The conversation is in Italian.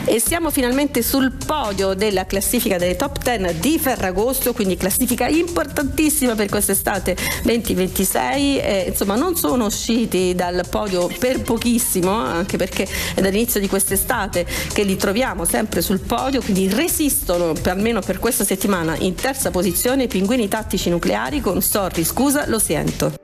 E siamo finalmente sul podio della classifica delle top 10 di Ferragosto, quindi classifica importantissima per quest'estate 2026. Insomma, non sono usciti dal podio per pochissimo, anche perché è dall'inizio di quest'estate che li troviamo sempre sul podio, quindi resistono almeno per questa settimana in terza posizione i Pinguini Tattici Nucleari con Sorry, scusa, lo sento.